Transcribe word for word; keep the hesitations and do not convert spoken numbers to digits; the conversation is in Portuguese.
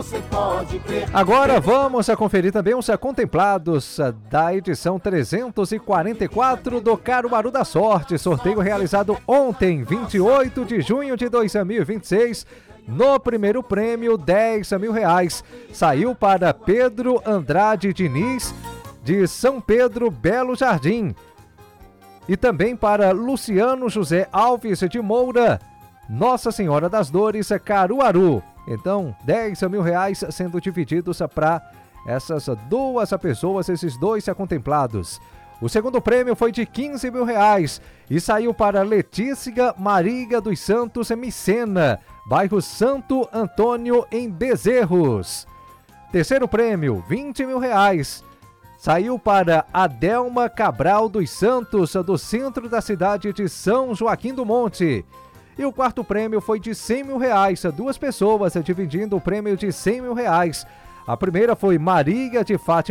você pode crer. Agora vamos a conferir também os contemplados da edição trezentos e quarenta e quatro do Caruaru da Sorte. Sorteio realizado ontem, vinte e oito de junho de dois mil e vinte e seis. No primeiro prêmio, dez mil reais. Saiu para Pedro Andrade Diniz, de São Pedro, Belo Jardim. E também para Luciano José Alves de Moura, Nossa Senhora das Dores, Caruaru. Então, dez mil reais sendo divididos para essas duas pessoas, esses dois contemplados. O segundo prêmio foi de quinze mil reais e saiu para Letícia Maria dos Santos Micena, bairro Santo Antônio, em Bezerros. Terceiro prêmio, vinte mil reais. Saiu para Adelma Cabral dos Santos, do centro da cidade de São Joaquim do Monte. E o quarto prêmio foi de cem mil reais, duas pessoas dividindo o prêmio de cem mil reais. A primeira foi Maria de Fátima